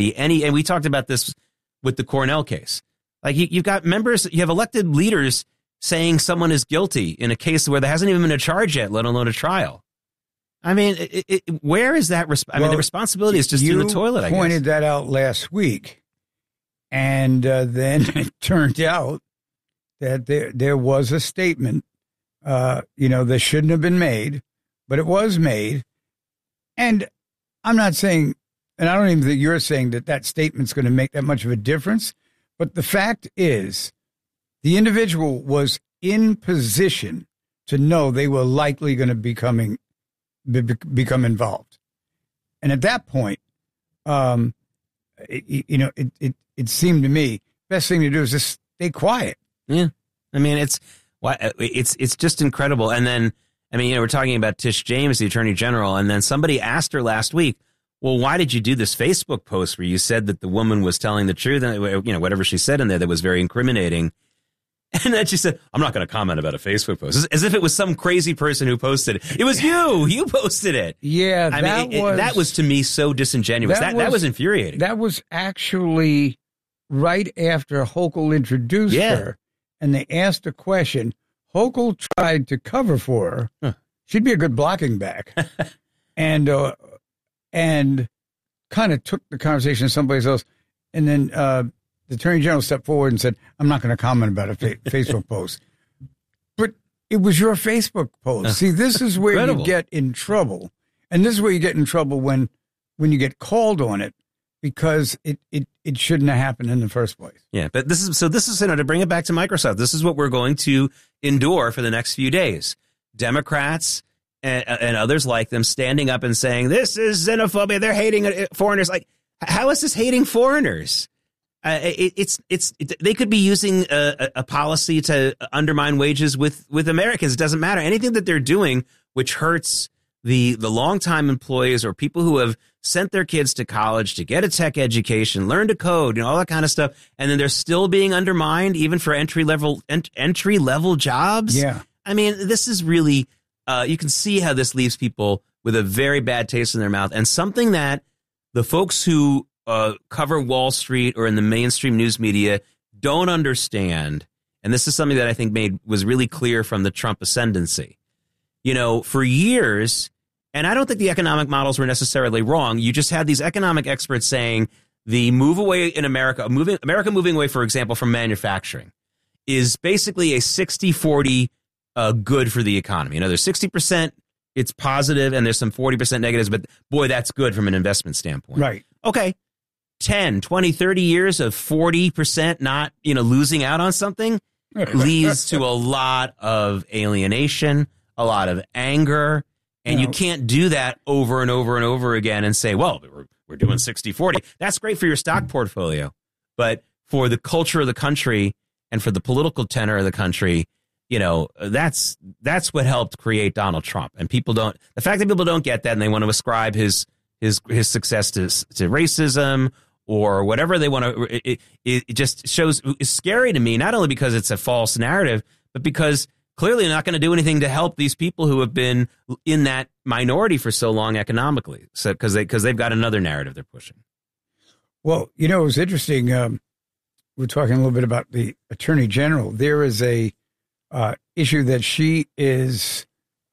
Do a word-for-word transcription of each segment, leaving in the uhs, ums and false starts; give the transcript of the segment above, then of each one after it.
any, and we talked about this with the Cornell case. Like you, you've got members, you have elected leaders saying someone is guilty in a case where there hasn't even been a charge yet, let alone a trial. I mean, it, it, where is that? Resp- I well, mean, the responsibility is just in the toilet. I guess. You pointed that out last week, and uh, then it turned out that there there was a statement, uh, you know, that shouldn't have been made, but it was made. And I'm not saying, and I don't even think you're saying that that statement's going to make that much of a difference. But the fact is, the individual was in position to know they were likely going to be coming, be, become involved. And at that point, um, it, you know, it, it, it seemed to me best thing to do is just stay quiet. Yeah. I mean, it's it's it's just incredible. And then, I mean, you know, we're talking about Tish James, the Attorney General, and then somebody asked her last week, well, why did you do this Facebook post where you said that the woman was telling the truth, and, you know, whatever she said in there that was very incriminating? And then she said, I'm not going to comment about a Facebook post, as if it was some crazy person who posted it. It was you. You posted it. Yeah, I that mean, was... It, that was, to me, so disingenuous. That, that, was, that was infuriating. That was actually right after Hochul introduced yeah. her, and they asked a question. Hochul tried to cover for her. Huh. She'd be a good blocking back. and... uh And kind of took the conversation someplace else. And then uh, the Attorney General stepped forward and said, I'm not going to comment about a fa- Facebook post. But it was your Facebook post. See, this is where Incredible. you get in trouble. And this is where you get in trouble when when you get called on it, because it, it, it shouldn't have happened in the first place. Yeah, but this is so this is, you know, to bring it back to Microsoft, this is what we're going to endure for the next few days. Democrats And, and others like them standing up and saying, this is xenophobia. They're hating foreigners. Like, how is this hating foreigners? Uh, it, it's it's it, they could be using a, a policy to undermine wages with, with Americans. It doesn't matter. Anything that they're doing which hurts the the longtime employees or people who have sent their kids to college to get a tech education, learn to code, and all that kind of stuff, and then they're still being undermined even for entry level ent, entry level jobs. Yeah, I mean, this is really. Uh, you can see how this leaves people with a very bad taste in their mouth, and something that the folks who uh, cover Wall Street or in the mainstream news media don't understand. And this is something that I think made was really clear from the Trump ascendancy. You know, for years, and I don't think the economic models were necessarily wrong. You just had these economic experts saying the move away in America, moving America moving away, for example, from manufacturing is basically a sixty forty Uh, good for the economy. You know, there's sixty percent it's positive and there's some forty percent negatives, but boy, that's good from an investment standpoint. Right. Okay. ten, twenty, thirty years of forty percent not, you know, losing out on something leads to a lot of alienation, a lot of anger, and no. you can't do that over and over and over again and say, well, we're, we're doing sixty forty. That's great for your stock portfolio, but for the culture of the country and for the political tenor of the country, you know, that's that's what helped create Donald Trump. And people don't the fact that people don't get that and they want to ascribe his his his success to to racism or whatever they want to. It, it, it just shows it's scary to me, not only because it's a false narrative, but because clearly they're not going to do anything to help these people who have been in that minority for so long economically. So because they because they've got another narrative they're pushing. Well, you know, it was interesting. Um, we're talking a little bit about the Attorney General. There is a Uh, issue that she is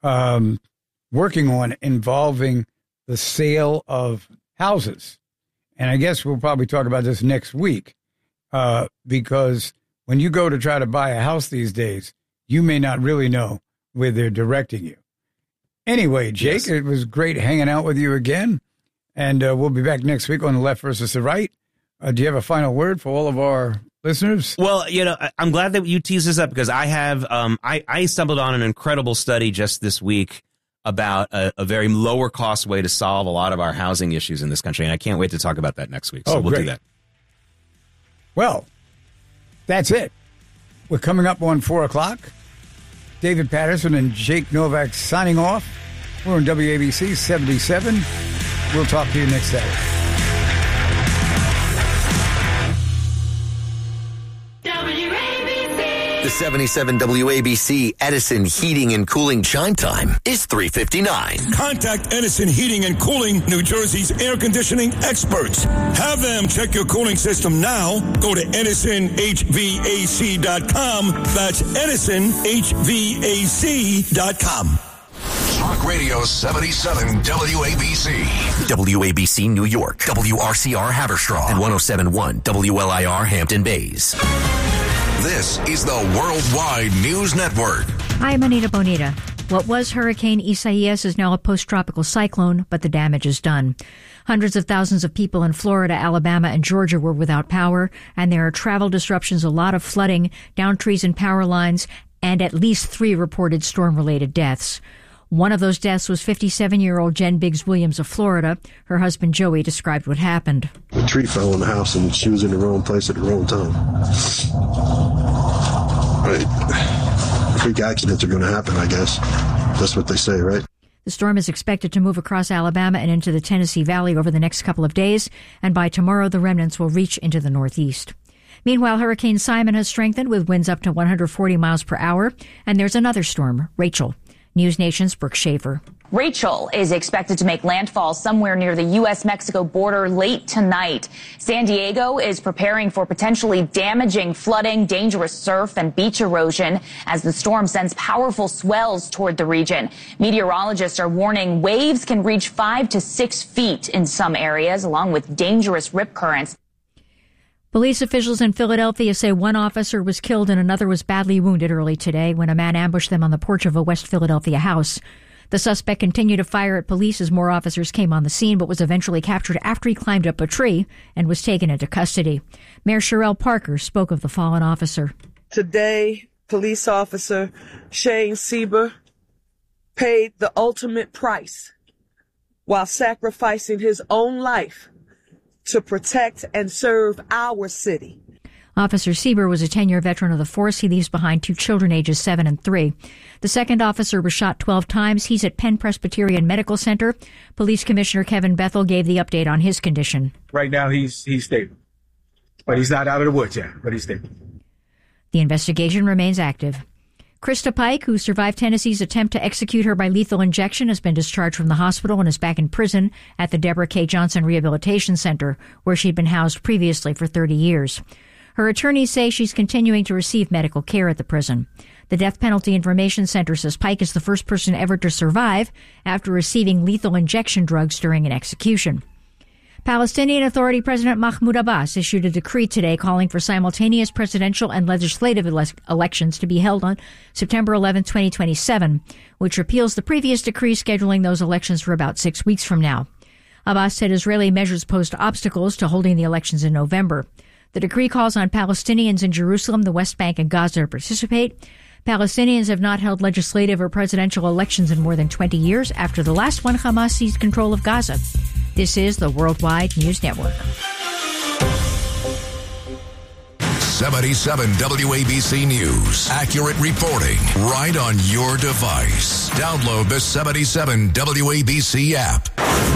um, working on involving the sale of houses. And I guess we'll probably talk about this next week uh, because when you go to try to buy a house these days, you may not really know where they're directing you. Anyway, Jake, yes. It was great hanging out with you again. And uh, we'll be back next week on The Left versus the Right. Uh, do you have a final word for all of our listeners? Well, you know, I'm glad that you teased this up because I have, um, I, I stumbled on an incredible study just this week about a, a very lower cost way to solve a lot of our housing issues in this country. And I can't wait to talk about that next week. So oh, we'll great. do that. Well, that's it. We're coming up on four o'clock. David Patterson and Jake Novak signing off. We're on W A B C seventy-seven. We'll talk to you next Saturday. The seventy-seven W A B C Edison Heating and Cooling chime time is three fifty-nine. Contact Edison Heating and Cooling, New Jersey's air conditioning experts. Have them check your cooling system now. Go to edison h v a c dot com. That's edison h v a c dot com. Talk Radio seventy-seven W A B C. W A B C New York, W R C R Haverstraw, and one oh seven point one W L I R Hampton Bays. This is the Worldwide News Network. Hi, I'm Anita Bonita. What was Hurricane Isaias is now a post-tropical cyclone, but the damage is done. Hundreds of thousands of people in Florida, Alabama, and Georgia were without power, and there are travel disruptions, a lot of flooding, downed trees and power lines, and at least three reported storm-related deaths. One of those deaths was fifty-seven-year-old Jen Biggs Williams of Florida. Her husband Joey described what happened. The tree fell in the house and she was in the wrong place at the wrong time. Right. Freak accidents are going to happen, I guess. That's what they say, right? The storm is expected to move across Alabama and into the Tennessee Valley over the next couple of days, and by tomorrow the remnants will reach into the northeast. Meanwhile, Hurricane Simon has strengthened with winds up to one hundred forty miles per hour, and there's another storm, Rachel. News Nation's Brooke Schaefer. Rachel is expected to make landfall somewhere near the U S Mexico border late tonight. San Diego is preparing for potentially damaging flooding, dangerous surf, and beach erosion as the storm sends powerful swells toward the region. Meteorologists are warning waves can reach five to six feet in some areas, along with dangerous rip currents. Police officials in Philadelphia say one officer was killed and another was badly wounded early today when a man ambushed them on the porch of a West Philadelphia house. The suspect continued to fire at police as more officers came on the scene, but was eventually captured after he climbed up a tree and was taken into custody. Mayor Sherelle Parker spoke of the fallen officer. Today, police officer Shane Sieber paid the ultimate price while sacrificing his own life to protect and serve our city. Officer Sieber was a ten-year veteran of the force. He leaves behind two children ages seven and three. The second officer was shot twelve times. He's at Penn Presbyterian Medical Center. Police Commissioner Kevin Bethel gave the update on his condition. Right now, he's he's stable. But he's not out of the woods yet, but he's stable. The investigation remains active. Krista Pike, who survived Tennessee's attempt to execute her by lethal injection, has been discharged from the hospital and is back in prison at the Deborah K. Johnson Rehabilitation Center, where she'd been housed previously for thirty years. Her attorneys say she's continuing to receive medical care at the prison. The Death Penalty Information Center says Pike is the first person ever to survive after receiving lethal injection drugs during an execution. Palestinian Authority President Mahmoud Abbas issued a decree today calling for simultaneous presidential and legislative ele- elections to be held on September eleventh, twenty twenty-seven, which repeals the previous decree scheduling those elections for about six weeks from now. Abbas said Israeli measures posed obstacles to holding the elections in November. The decree calls on Palestinians in Jerusalem, the West Bank, and Gaza to participate. Palestinians have not held legislative or presidential elections in more than twenty years after the last one Hamas seized control of Gaza. This is the Worldwide News Network. seventy-seven W A B C News. Accurate reporting right on your device. Download the seventy-seven W A B C app.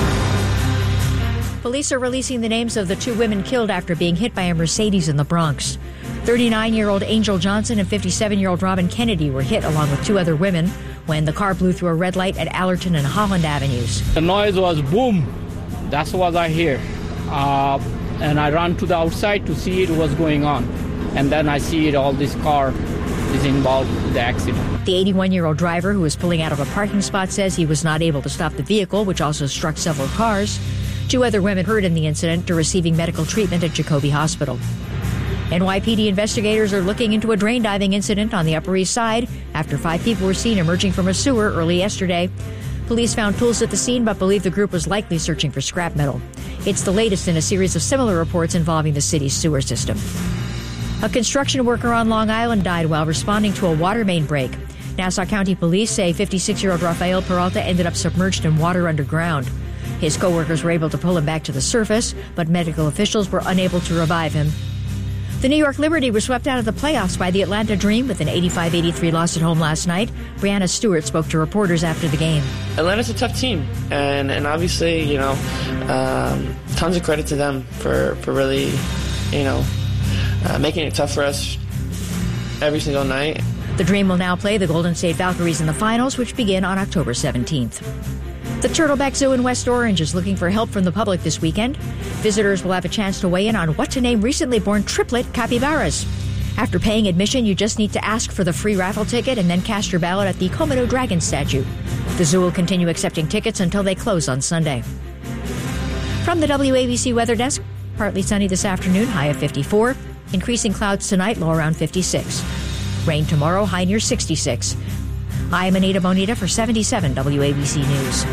Police are releasing the names of the two women killed after being hit by a Mercedes in the Bronx. thirty-nine-year-old Angel Johnson and fifty-seven-year-old Robin Kennedy were hit along with two other women when the car blew through a red light at Allerton and Holland Avenues. The noise was boom. That's what I hear. Uh, and I ran to the outside to see it was going on. And then I see it, all this car is involved with the accident. The eighty-one-year-old driver who was pulling out of a parking spot says he was not able to stop the vehicle, which also struck several cars. Two other women hurt in the incident are receiving medical treatment at Jacoby Hospital. N Y P D investigators are looking into a drain diving incident on the Upper East Side after five people were seen emerging from a sewer early yesterday. Police found tools at the scene but believe the group was likely searching for scrap metal. It's the latest in a series of similar reports involving the city's sewer system. A construction worker on Long Island died while responding to a water main break. Nassau County Police say fifty-six-year-old Rafael Peralta ended up submerged in water underground. His co-workers were able to pull him back to the surface, but medical officials were unable to revive him. The New York Liberty were swept out of the playoffs by the Atlanta Dream with an eighty-five eighty-three loss at home last night. Brianna Stewart spoke to reporters after the game. Atlanta's a tough team, and, and obviously, you know, um, tons of credit to them for, for really, you know, uh, making it tough for us. every single night. The Dream will now play the Golden State Valkyries in the finals, which begin on October seventeenth. The Turtleback Zoo in West Orange is looking for help from the public this weekend. Visitors will have a chance to weigh in on what to name recently born triplet capybaras. After paying admission, you just need to ask for the free raffle ticket and then cast your ballot at the Komodo dragon statue. The zoo will continue accepting tickets until they close on Sunday. From the W A B C Weather Desk, partly sunny this afternoon, high of fifty-four. Increasing clouds tonight, low around fifty-six. Rain tomorrow, high near sixty-six. I'm Anita Bonita for seventy-seven W A B C News.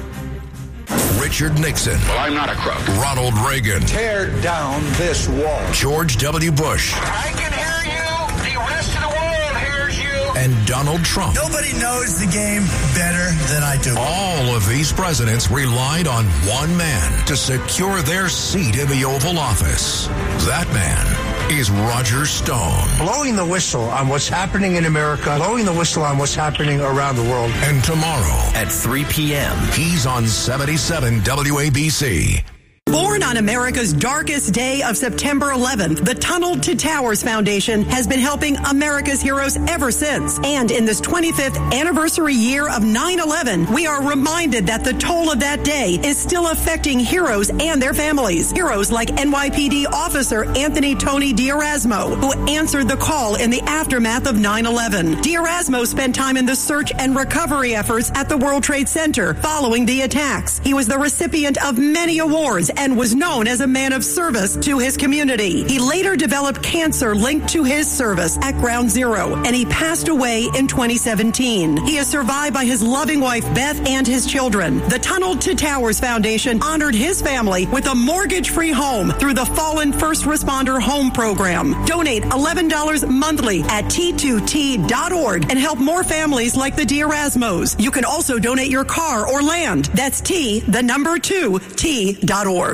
Richard Nixon. Well, I'm not a crook. Ronald Reagan. Tear down this wall. George W. Bush. I can hear you. The rest of the world hears you. And Donald Trump. Nobody knows the game better than I do. All of these presidents relied on one man to secure their seat in the Oval Office. That man is Roger Stone. Blowing the whistle on what's happening in America, blowing the whistle on what's happening around the world. And tomorrow at three p.m., he's on seventy-seven W A B C. Born on America's darkest day of September eleventh, the Tunnel to Towers Foundation has been helping America's heroes ever since. And in this twenty-fifth anniversary year of nine eleven, we are reminded that the toll of that day is still affecting heroes and their families. Heroes like N Y P D officer Anthony Tony D'Erasmo, who answered the call in the aftermath of nine eleven. D'Erasmo spent time in the search and recovery efforts at the World Trade Center following the attacks. He was the recipient of many awards and was known as a man of service to his community. He later developed cancer linked to his service at Ground Zero, and he passed away in twenty seventeen. He is survived by his loving wife, Beth, and his children. The Tunnel to Towers Foundation honored his family with a mortgage-free home through the Fallen First Responder Home Program. Donate eleven dollars monthly at T two T dot org and help more families like the D'Erasmos. You can also donate your car or land. That's T, the number two, T dot org.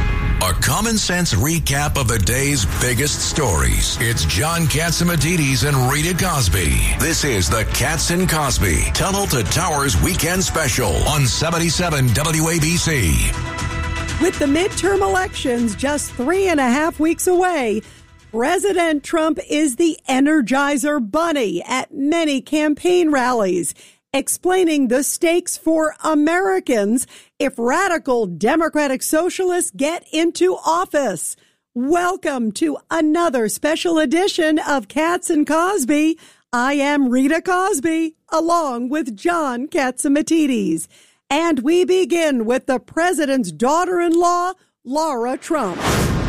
A common sense recap of the day's biggest stories. It's John Catsimatidis and Rita Cosby. This is the Cats and Cosby Tunnel to Towers Weekend Special on seventy-seven W A B C. With the midterm elections just three and a half weeks away, President Trump is the Energizer Bunny at many campaign rallies, explaining the stakes for Americans if radical Democratic socialists get into office. Welcome to another special edition of Cats and Cosby. I am Rita Cosby, along with John Catsimatidis. And we begin with the president's daughter-in-law, Laura Trump.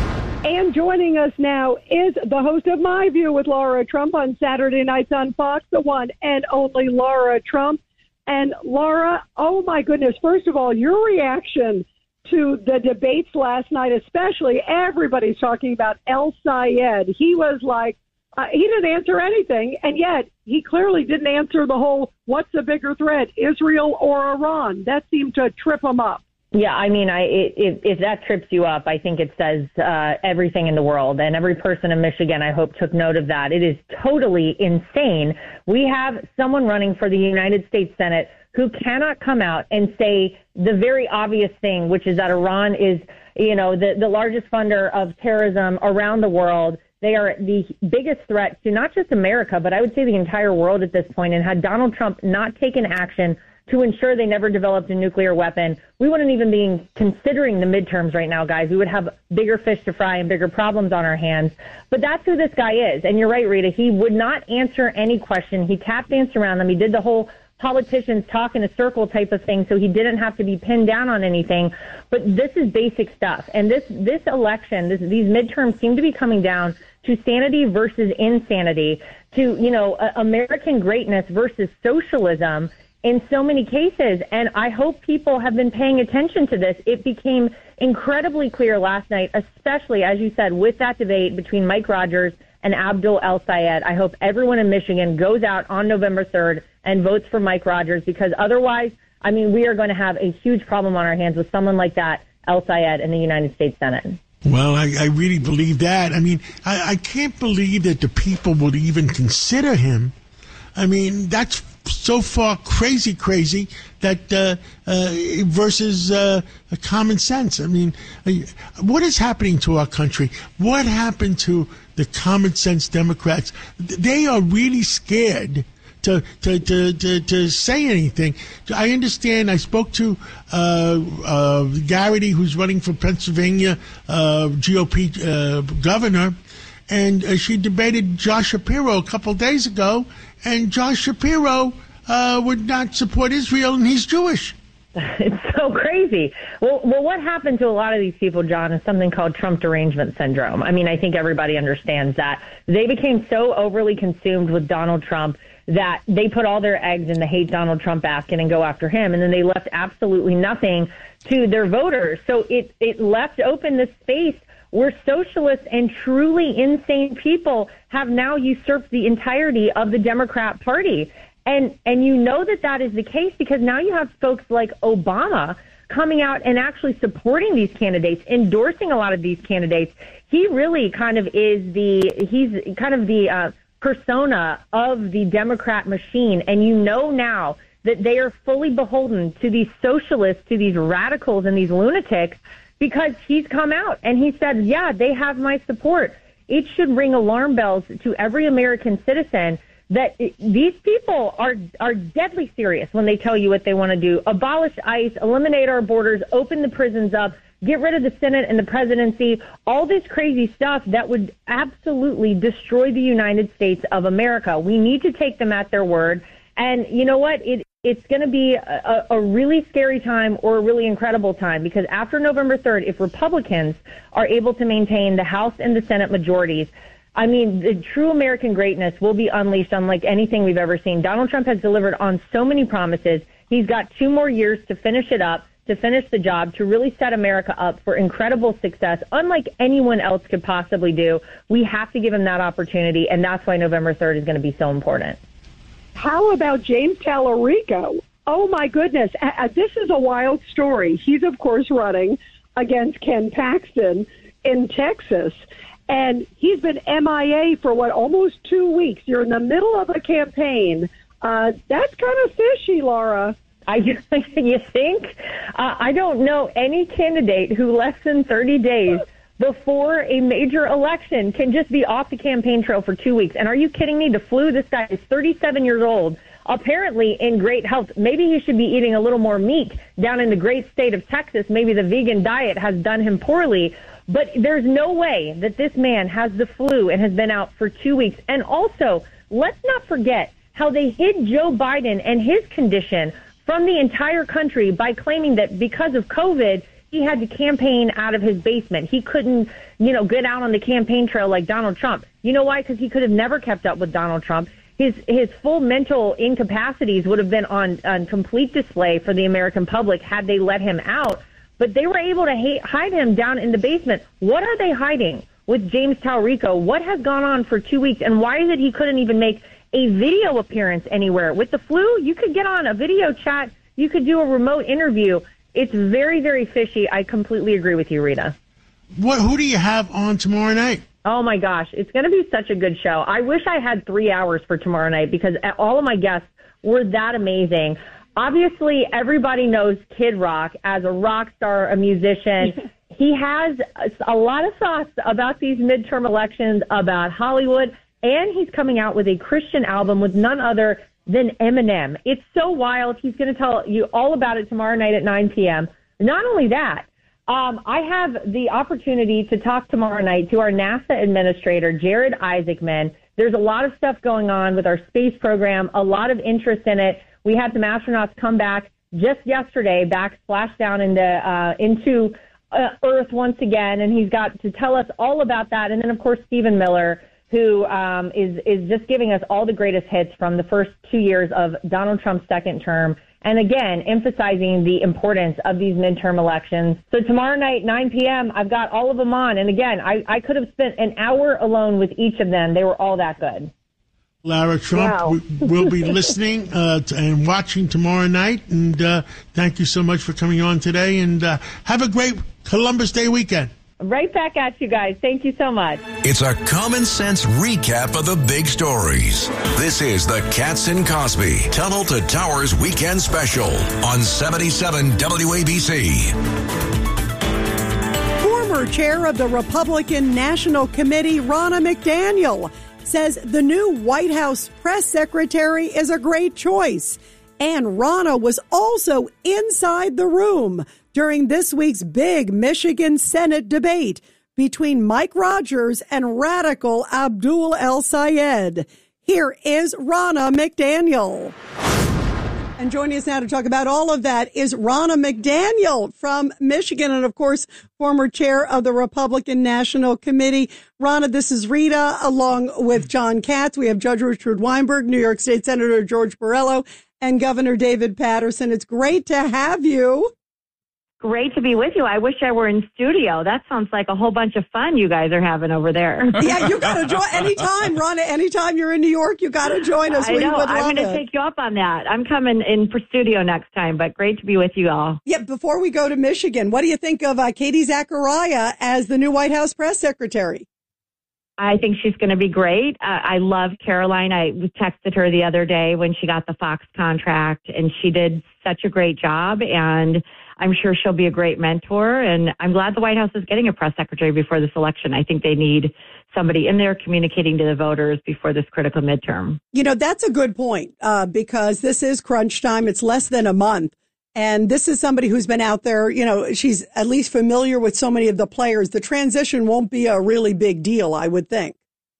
And joining us now is the host of My View with Laura Trump on Saturday nights on Fox, the one and only Laura Trump. And Laura, oh my goodness, first of all, your reaction to the debates last night, especially everybody's talking about El Sayed. He was like, uh, he didn't answer anything, and yet he clearly didn't answer the whole, what's the bigger threat, Israel or Iran? That seemed to trip him up. Yeah, I mean, I if, if that trips you up, I think it says uh, everything in the world. And every person in Michigan, I hope, took note of that. It is totally insane. We have someone running for the United States Senate who cannot come out and say the very obvious thing, which is that Iran is, you know, the, the largest funder of terrorism around the world. They are the biggest threat to not just America, but I would say the entire world at this point. And had Donald Trump not taken action to ensure they never developed a nuclear weapon, we wouldn't even be considering the midterms right now, guys. We would have bigger fish to fry and bigger problems on our hands. But that's who this guy is. And you're right, Rita. He would not answer any question. He tap danced around them. He did the whole politicians talk in a circle type of thing, so he didn't have to be pinned down on anything. But this is basic stuff. And this, this election, this, these midterms seem to be coming down to sanity versus insanity, to, you know, uh, American greatness versus socialism in so many cases. And I hope people have been paying attention to this. It became incredibly clear last night, especially, as you said, with that debate between Mike Rogers and Abdul El Sayed. I hope everyone in Michigan goes out on November third and votes for Mike Rogers, because otherwise, I mean, we are going to have a huge problem on our hands with someone like that, El Sayed, in the United States Senate. Well, I, I really believe that. I mean, I, I can't believe that the people would even consider him. I mean, that's so far crazy, crazy that uh, uh, versus uh, common sense. I mean, what is happening to our country? What happened to the common sense Democrats? They are really scared to to to to, to say anything. I understand. I spoke to uh, uh, Garrity, who's running for Pennsylvania uh, G O P uh, governor, and uh, she debated Josh Shapiro a couple days ago, and Josh Shapiro uh, would not support Israel, and he's Jewish. It's so crazy. Well, well, what happened to a lot of these people, John, is something called Trump derangement syndrome. I mean, I think everybody understands that. They became so overly consumed with Donald Trump that they put all their eggs in the hate Donald Trump basket and go after him, and then they left absolutely nothing to their voters. So it, it left open this space where socialists and truly insane people have now usurped the entirety of the Democrat Party. And and you know that that is the case because now you have folks like Obama coming out and actually supporting these candidates, endorsing a lot of these candidates. He really kind of is the, he's kind of the uh, persona of the Democrat machine. And you know now that they are fully beholden to these socialists, to these radicals and these lunatics, because he's come out and he said, yeah, they have my support. It should ring alarm bells to every American citizen that these people are are deadly serious when they tell you what they want to do. Abolish ICE, eliminate our borders, open the prisons up, get rid of the Senate and the presidency, all this crazy stuff that would absolutely destroy the United States of America. We need to take them at their word. And you know what? It It's going to be a, a really scary time or a really incredible time because after November third, if Republicans are able to maintain the House and the Senate majorities, I mean, the true American greatness will be unleashed unlike anything we've ever seen. Donald Trump has delivered on so many promises. He's got two more years to finish it up, to finish the job, to really set America up for incredible success, unlike anyone else could possibly do. We have to give him that opportunity, and that's why November third is going to be so important. How about James Tallarico? Oh, my goodness. Uh, this is a wild story. He's, of course, running against Ken Paxton in Texas. And he's been M I A for, what, almost two weeks. You're in the middle of a campaign. Uh, that's kind of fishy, Laura. I, you think? Uh, I don't know any candidate who less than thirty days before a major election can just be off the campaign trail for two weeks. And are you kidding me? The flu, this guy is thirty-seven years old, apparently in great health. Maybe he should be eating a little more meat down in the great state of Texas. Maybe the vegan diet has done him poorly. But there's no way that this man has the flu and has been out for two weeks. And also, let's not forget how they hid Joe Biden and his condition from the entire country by claiming that because of COVID, he had to campaign out of his basement. He couldn't, you know, get out on the campaign trail like Donald Trump. You know why? Because he could have never kept up with Donald Trump. His his full mental incapacities would have been on, on complete display for the American public had they let him out. But they were able to hate, hide him down in the basement. What are they hiding with James Tallarico? What has gone on for two weeks? And why is it he couldn't even make a video appearance anywhere? With the flu, you could get on a video chat. You could do a remote interview. It's very, very fishy. I completely agree with you, Rita. What? Who do you have on tomorrow night? Oh, my gosh. It's going to be such a good show. I wish I had three hours for tomorrow night because all of my guests were that amazing. Obviously, everybody knows Kid Rock as a rock star, a musician. He has a lot of thoughts about these midterm elections, about Hollywood, and he's coming out with a Christian album with none other than Eminem. It's so wild. He's going to tell you all about it tomorrow night at nine p.m. Not only that, um, I have the opportunity to talk tomorrow night to our NASA administrator, Jared Isaacman. There's a lot of stuff going on with our space program, a lot of interest in it. We had some astronauts come back just yesterday, back splashed down into uh, into uh, Earth once again, and he's got to tell us all about that. And then, of course, Stephen Miller, who um, is is just giving us all the greatest hits from the first two years of Donald Trump's second term, and again, emphasizing the importance of these midterm elections. So tomorrow night, nine p.m., I've got all of them on. And again, I, I could have spent an hour alone with each of them. They were all that good. Lara Trump wow. will be listening uh, to, and watching tomorrow night. And uh, thank you so much for coming on today. And uh, have a great Columbus Day weekend. Right back at you guys. Thank you so much. It's a common sense recap of the big stories. This is the Katz and Cosby Tunnel to Towers Weekend Special on seventy-seven W A B C. Former chair of the Republican National Committee, Ronna McDaniel, says the new White House press secretary is a great choice. And Ronna was also inside the room during this week's big Michigan Senate debate between Mike Rogers and radical Abdul El-Sayed. Here is Ronna McDaniel. And joining us now to talk about all of that is Ronna McDaniel from Michigan and, of course, former chair of the Republican National Committee. Ronna, this is Rita, along with John Katz. We have Judge Richard Weinberg, New York State Senator George Borrello, and Governor David Paterson. It's great to have you. Great to be with you. I wish I were in studio. That sounds like a whole bunch of fun you guys are having over there. Yeah, you got to join anytime, Ronna. Anytime you're in New York, you got to join us. I we know. would I'm love going to take you up on that. I'm coming in for studio next time, but great to be with you all. Yeah, before we go to Michigan, what do you think of uh, Katie Zachariah as the new White House press secretary? I think she's going to be great. Uh, I love Caroline. I texted her the other day when she got the Fox contract, and she did such a great job, and I'm sure she'll be a great mentor, and I'm glad the White House is getting a press secretary before this election. I think they need somebody in there communicating to the voters before this critical midterm. You know, that's a good point, uh, because this is crunch time. It's less than a month. And this is somebody who's been out there, you know, she's at least familiar with so many of the players. The transition won't be a really big deal, I would think.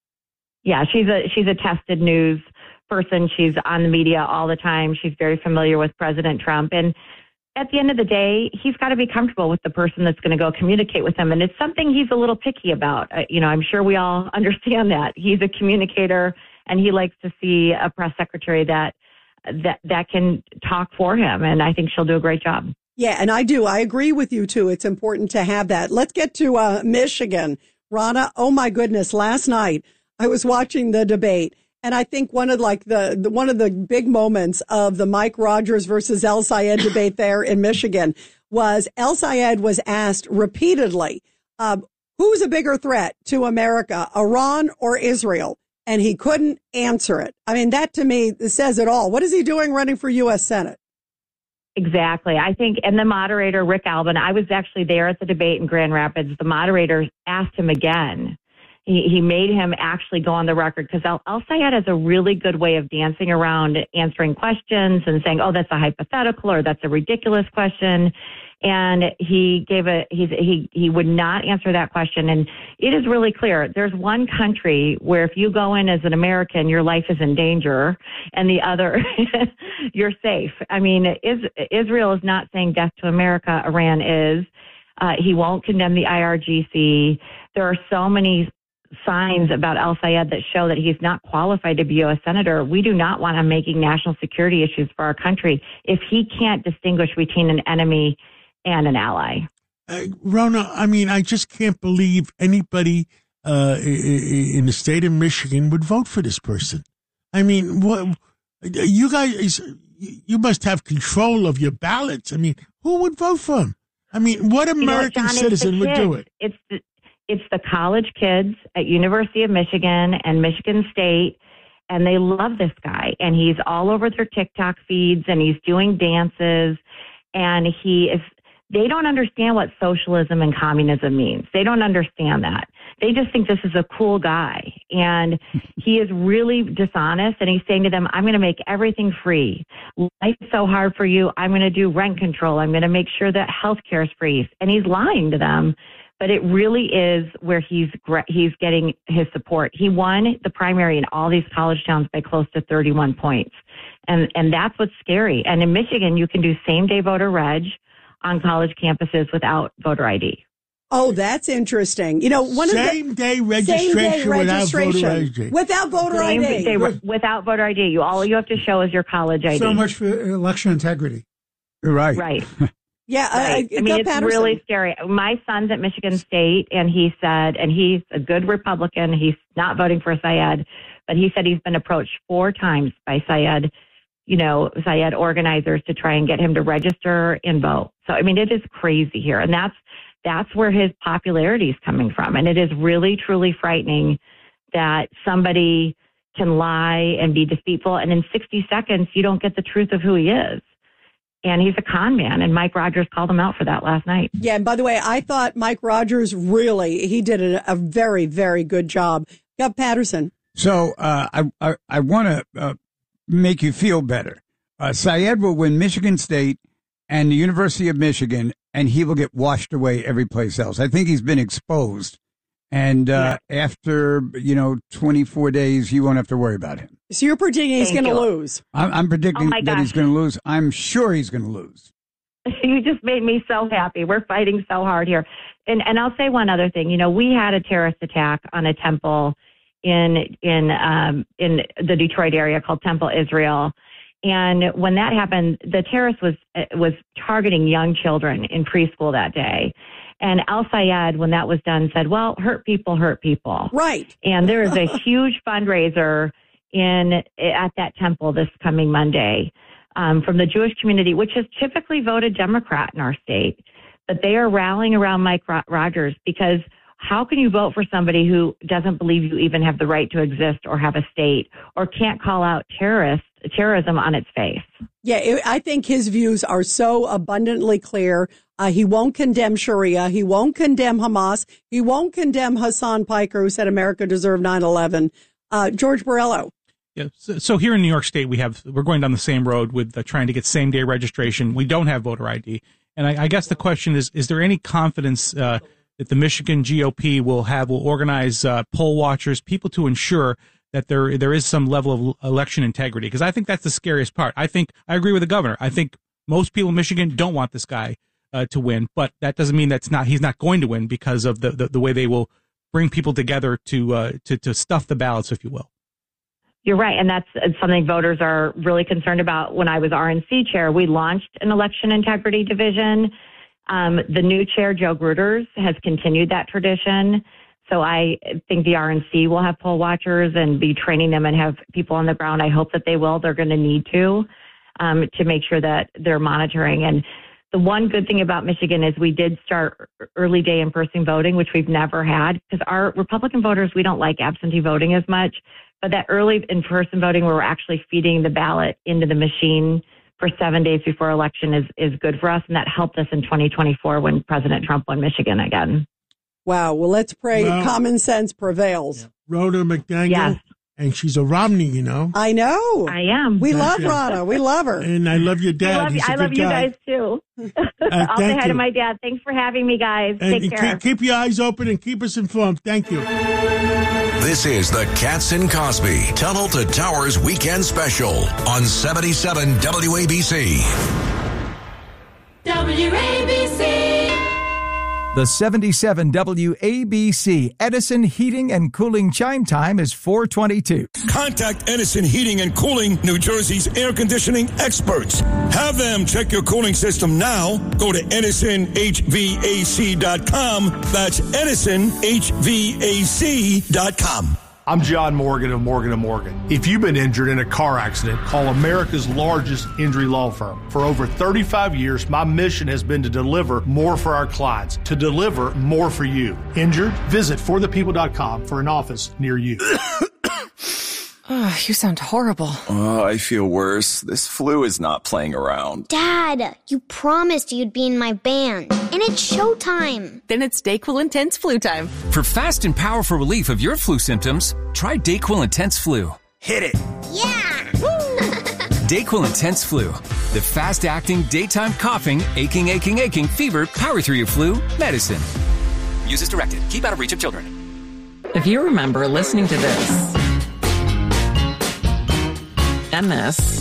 Yeah, she's a she's a tested news person. She's on the media all the time. She's very familiar with President Trump. And at the end of the day, he's got to be comfortable with the person that's going to go communicate with him. And it's something he's a little picky about. Uh, you know, I'm sure we all understand that. He's a communicator, and he likes to see a press secretary that that that can talk for him. And I think she'll do a great job. Yeah, and I do. I agree with you, too. It's important to have that. Let's get to uh, Michigan. Ronna, oh, my goodness. Last night, I was watching the debate, and I think one of like the, the one of the big moments of the Mike Rogers versus El-Sayed debate there in Michigan was El-Sayed was asked repeatedly, uh, who's a bigger threat to America, Iran or Israel? And he couldn't answer it. I mean, that to me says it all. What is he doing running for U S Senate? Exactly. I think, and the moderator, Rick Albin, I was actually there at the debate in Grand Rapids. The moderator asked him again. He, he made him actually go on the record because El, El-Sayed has a really good way of dancing around answering questions and saying, oh, that's a hypothetical or that's a ridiculous question. And he gave a, he's, he, he would not answer that question. And it is really clear. There's one country where if you go in as an American, your life is in danger, and the other, you're safe. I mean, is, Israel is not saying death to America. Iran is. Uh, he won't condemn the I R G C. There are so many signs about El-Sayed that show that he's not qualified to be U S Senator. We do not want him making national security issues for our country if he can't distinguish between an enemy and an ally. Uh, Ronna, I mean, I just can't believe anybody uh, in the state of Michigan would vote for this person. I mean, what you guys, you must have control of your ballots. I mean, who would vote for him? I mean, what American you know, John, citizen would do it? It's the, it's the college kids at University of Michigan and Michigan State, and they love this guy. And he's all over their TikTok feeds, and he's doing dances, and he is. They don't understand what socialism and communism means. They don't understand that. They just think this is a cool guy. And he is really dishonest. And he's saying to them, I'm going to make everything free. Life is so hard for you. I'm going to do rent control. I'm going to make sure that healthcare is free. And he's lying to them. But it really is where he's he's getting his support. He won the primary in all these college towns by close to thirty-one points. And, and that's what's scary. And in Michigan, you can do same-day voter reg on college campuses without voter I D. Oh, that's interesting. You know, one same of the day registration, same day registration without voter I D. Without voter same I D. Day, without voter I D. You all you have to show is your college I D. So much for election integrity. You're right. Right. Yeah, right. uh, I mean, it's Patterson. really scary. My son's at Michigan State, and he said, and he's a good Republican. He's not voting for Syed, but he said he's been approached four times by Syed, you know, Syed organizers to try and get him to register and vote. So, I mean, it is crazy here. And that's that's where his popularity is coming from. And it is really, truly frightening that somebody can lie and be deceitful, and in sixty seconds, you don't get the truth of who he is. And he's a con man, and Mike Rogers called him out for that last night. Yeah, and by the way, I thought Mike Rogers really, he did a, a very, very good job. Gov Patterson. So uh, I, I, I want to uh, make you feel better. Uh, Syed will win Michigan State and the University of Michigan, and he will get washed away every place else. I think he's been exposed. And uh, yeah. after, you know, twenty-four days, you won't have to worry about him. So you're predicting he's going to lose? I'm, I'm predicting oh that he's going to lose. I'm sure he's going to lose. You just made me so happy. We're fighting so hard here. And and I'll say one other thing. You know, we had a terrorist attack on a temple in in um, in the Detroit area called Temple Israel. And when that happened, the terrorist was was targeting young children in preschool that day. And Al Sayed, when that was done, said, well, hurt people, hurt people. Right. And there is a huge fundraiser in at that temple this coming Monday um, from the Jewish community, which has typically voted Democrat in our state. But they are rallying around Mike Rogers because how can you vote for somebody who doesn't believe you even have the right to exist or have a state or can't call out terrorist, terrorism on its face? Yeah, it, I think his views are so abundantly clear. Uh, he won't condemn Sharia. He won't condemn Hamas. He won't condemn Hassan Piker, who said America deserved nine eleven. Uh, George Borrello. Yeah, so, so here in New York State, we have we're going down the same road with uh, trying to get same day registration. We don't have voter I D, and I, I guess the question is: is there any confidence uh, that the Michigan G O P will have will organize uh, poll watchers, people to ensure that there there is some level of election integrity? Because I think that's the scariest part. I think I agree with the governor. I think most people in Michigan don't want this guy uh, to win, but that doesn't mean that's not he's not going to win because of the, the, the way they will bring people together to uh, to to stuff the ballots, if you will. You're right, and that's something voters are really concerned about. When I was R N C chair, we launched an election integrity division. Um, the new chair, Joe Gruters, has continued that tradition. So I think the R N C will have poll watchers and be training them and have people on the ground. I hope that they will. They're going to need to, um, to make sure that they're monitoring. And the one good thing about Michigan is we did start early day in-person voting, which we've never had, because our Republican voters, we don't like absentee voting as much. But that early in-person voting where we're actually feeding the ballot into the machine for seven days before election is, is good for us. And that helped us in twenty twenty-four when President Trump won Michigan again. Wow. Well, let's pray well, common sense prevails. Yeah. Rhoda McDaniel. Yes. And she's a Romney, you know. I know. I am. We love Rhoda. We love her. And I love your dad. I love, He's a I love good you guy. guys, too. Uh, I'll say hi you. to my dad. Thanks for having me, guys. And Take care. Keep, keep your eyes open and keep us informed. Thank you. This is the Katzen Cosby Tunnel to Towers Weekend Special on seventy-seven W A B C. W A B C. The seventy-seven W A B C Edison Heating and Cooling chime time is four twenty-two. Contact Edison Heating and Cooling, New Jersey's air conditioning experts. Have them check your cooling system now. Go to edison h v a c dot com. That's edison h v a c dot com. I'm John Morgan of Morgan and Morgan. If you've been injured in a car accident, call America's largest injury law firm. For over thirty-five years, my mission has been to deliver more for our clients, to deliver more for you. Injured? Visit for the people dot com for an office near you. Oh, you sound horrible. Oh, I feel worse. This flu is not playing around. Dad, you promised you'd be in my band. And it's showtime. Then it's DayQuil Intense Flu time. For fast and powerful relief of your flu symptoms, try DayQuil Intense Flu. Hit it. Yeah. DayQuil Intense Flu. The fast-acting, daytime coughing, aching, aching, aching, fever, power through your flu medicine. Use as directed. Keep out of reach of children. If you remember listening to this... and this,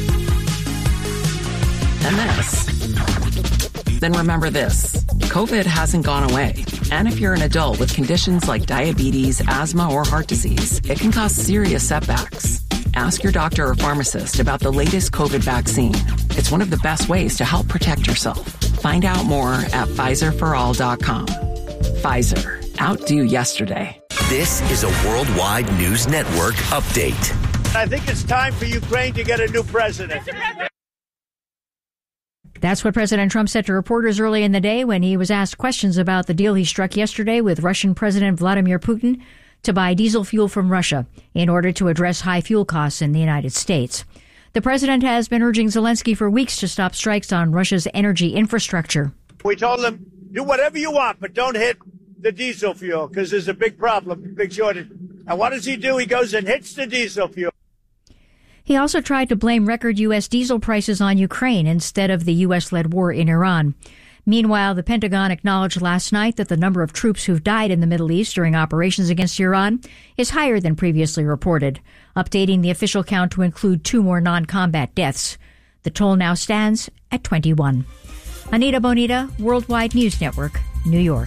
and this, then remember this. COVID hasn't gone away. And if you're an adult with conditions like diabetes, asthma, or heart disease, it can cause serious setbacks. Ask your doctor or pharmacist about the latest COVID vaccine. It's one of the best ways to help protect yourself. Find out more at Pfizer for all dot com. Pfizer. Outdo yesterday. This is a Worldwide News Network update. I think it's time for Ukraine to get a new president. That's what President Trump said to reporters early in the day when he was asked questions about the deal he struck yesterday with Russian President Vladimir Putin to buy diesel fuel from Russia in order to address high fuel costs in the United States. The president has been urging Zelensky for weeks to stop strikes on Russia's energy infrastructure. We told him, do whatever you want, but don't hit the diesel fuel because there's a big problem, big shortage. And what does he do? He goes and hits the diesel fuel. He also tried to blame record U S diesel prices on Ukraine instead of the U S-led war in Iran. Meanwhile, the Pentagon acknowledged last night that the number of troops who've died in the Middle East during operations against Iran is higher than previously reported, updating the official count to include two more non-combat deaths. The toll now stands at twenty-one. Anita Bonita, Worldwide News Network, New York.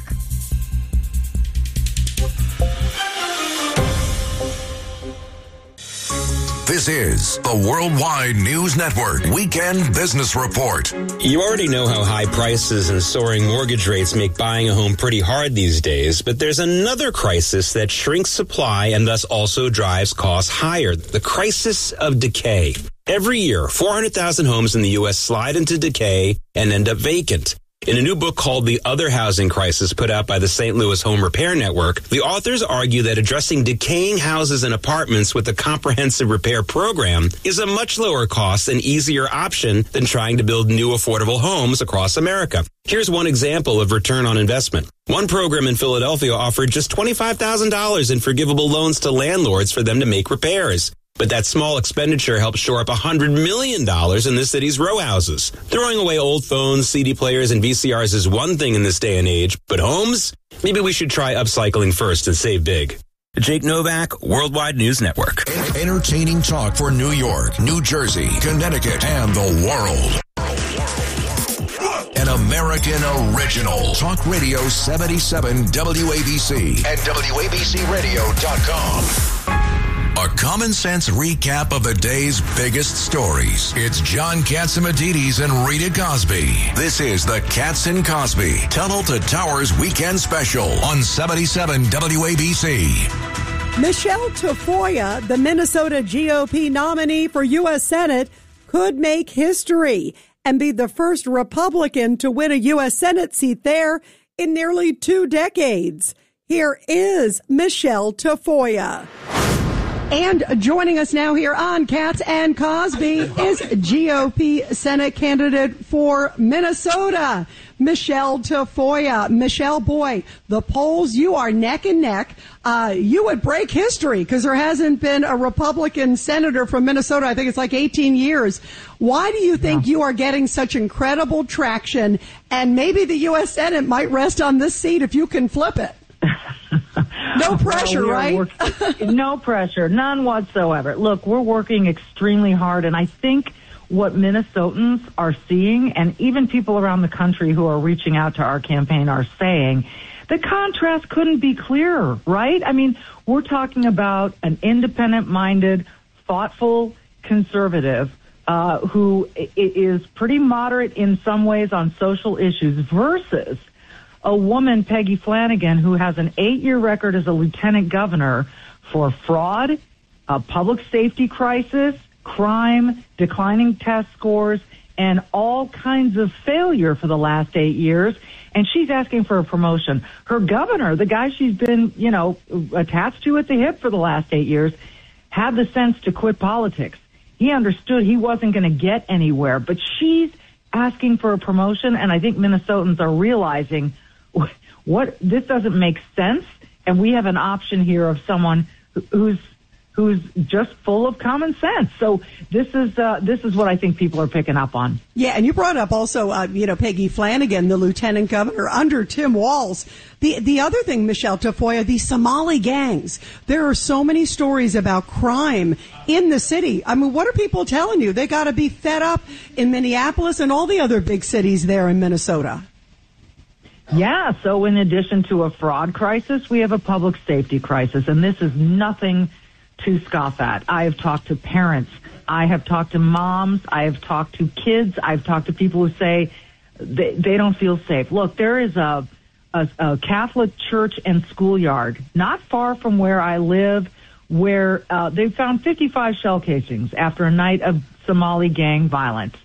This is the Worldwide News Network Weekend Business Report. You already know how high prices and soaring mortgage rates make buying a home pretty hard these days, but there's another crisis that shrinks supply and thus also drives costs higher, the crisis of decay. Every year, four hundred thousand homes in the U S slide into decay and end up vacant. In a new book called The Other Housing Crisis put out by the Saint Louis Home Repair Network, the authors argue that addressing decaying houses and apartments with a comprehensive repair program is a much lower cost and easier option than trying to build new affordable homes across America. Here's one example of return on investment. One program in Philadelphia offered just twenty-five thousand dollars in forgivable loans to landlords for them to make repairs. But that small expenditure helped shore up one hundred million dollars in the city's row houses. Throwing away old phones, C D players, and V C Rs is one thing in this day and age, but homes? Maybe we should try upcycling first and save big. Jake Novak, Worldwide News Network. Entertaining talk for New York, New Jersey, Connecticut, and the world. An American original. Talk Radio seventy-seven W A B C and W A B C radio dot com. A common sense recap of the day's biggest stories. It's John Catsimatidis and Rita Cosby. This is the Cats and Cosby Tunnel to Towers Weekend Special on seventy-seven W A B C. Michelle Tafoya, the Minnesota G O P nominee for U S Senate, could make history and be the first Republican to win a U S Senate seat there in nearly two decades. Here is Michelle Tafoya. And joining us now here on Cats and Cosby is G O P Senate candidate for Minnesota, Michelle Tafoya. Michelle, boy, the polls, you are neck and neck. Uh, you would break history because there hasn't been a Republican senator from Minnesota. I think it's like eighteen years. Why do you think yeah. you are getting such incredible traction? And maybe the U S Senate might rest on this seat if you can flip it. No pressure, well, we right? Working, no pressure, none whatsoever. Look, we're working extremely hard, and I think what Minnesotans are seeing, and even people around the country who are reaching out to our campaign are saying, the contrast couldn't be clearer, right? I mean, we're talking about an independent-minded, thoughtful conservative uh, who is pretty moderate in some ways on social issues versus a woman, Peggy Flanagan, who has an eight-year record as a lieutenant governor for fraud, a public safety crisis, crime, declining test scores, and all kinds of failure for the last eight years. And she's asking for a promotion. Her governor, the guy she's been, you know, attached to at the hip for the last eight years, had the sense to quit politics. He understood he wasn't going to get anywhere, but she's asking for a promotion, and I think Minnesotans are realizing what this doesn't make sense, and we have an option here of someone who's who's just full of common sense. So this is uh, this is what I think people are picking up on. Yeah, and you brought up also, uh, you know, Peggy Flanagan, the lieutenant governor under Tim Walz. The the other thing, Michelle Tafoya, the Somali gangs. There are so many stories about crime in the city. I mean, what are people telling you? They got to be fed up in Minneapolis and all the other big cities there in Minnesota. Yeah, so in addition to a fraud crisis, we have a public safety crisis, and this is nothing to scoff at. I have talked to parents. I have talked to moms. I have talked to kids. I've talked to people who say they, they don't feel safe. Look, there is a, a, a Catholic church and schoolyard not far from where I live where uh, they found fifty-five shell casings after a night of Somali gang violence.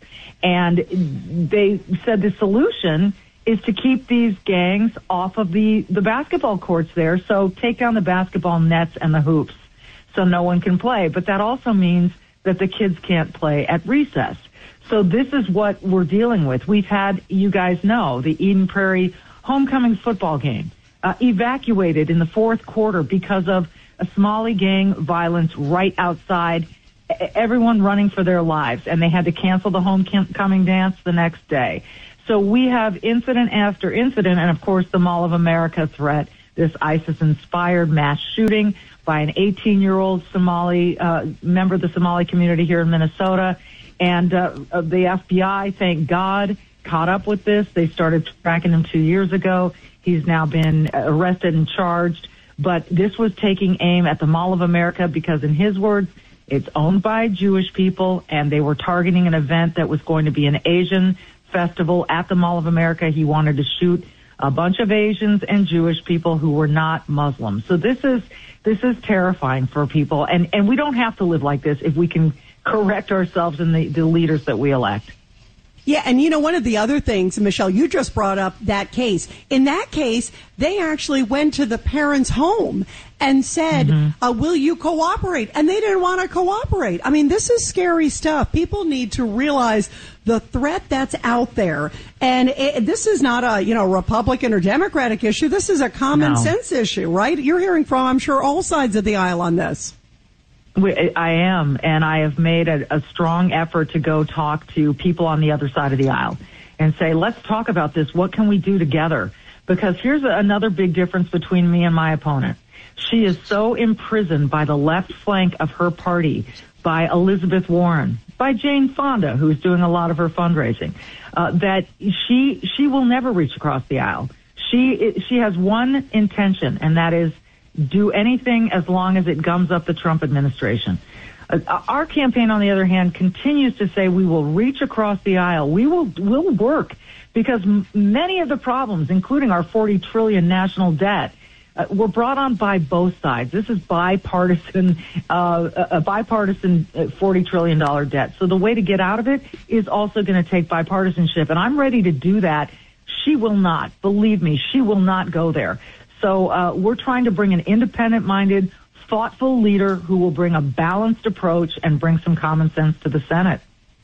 And they said the solution is to keep these gangs off of the, the basketball courts there. So take down the basketball nets and the hoops so no one can play. But that also means that the kids can't play at recess. So this is what we're dealing with. We've had, you guys know, the Eden Prairie homecoming football game uh, evacuated in the fourth quarter because of a Somali gang violence right outside, everyone running for their lives, and they had to cancel the homecoming dance the next day. So we have incident after incident, and of course the Mall of America threat, this ISIS-inspired mass shooting by an eighteen-year-old Somali uh, member of the Somali community here in Minnesota. And uh, the F B I, thank God, caught up with this. They started tracking him two years ago. He's now been arrested and charged. But this was taking aim at the Mall of America because, in his words, it's owned by Jewish people, and they were targeting an event that was going to be an Asian festival at the Mall of America. He wanted to shoot a bunch of Asians and Jewish people who were not Muslims. So this is this is terrifying for people, and, and we don't have to live like this if we can correct ourselves and the, the leaders that we elect. Yeah, and you know, one of the other things, Michelle, you just brought up that case. In that case, they actually went to the parents' home and said, mm-hmm. uh, will you cooperate? And they didn't want to cooperate. I mean, this is scary stuff. People need to realize the threat that's out there. And it, this is not a, you know, Republican or Democratic issue. This is a common no. sense issue, right? You're hearing from, I'm sure, all sides of the aisle on this. I am, and I have made a, a strong effort to go talk to people on the other side of the aisle and say, let's talk about this. What can we do together? Because here's a, another big difference between me and my opponent. She is so imprisoned by the left flank of her party, by Elizabeth Warren, by Jane Fonda, who's doing a lot of her fundraising, uh, that she she will never reach across the aisle. She she has one intention, and that is do anything as long as it gums up the Trump administration. Uh, our campaign, on the other hand, continues to say we will reach across the aisle. We will will work because m- many of the problems, including our forty trillion dollars national debt, uh, were brought on by both sides. This is bipartisan, uh, a bipartisan forty trillion dollars debt. So the way to get out of it is also going to take bipartisanship, and I'm ready to do that. She will not. Believe me, she will not go there. So uh, we're trying to bring an independent-minded, thoughtful leader who will bring a balanced approach and bring some common sense to the Senate.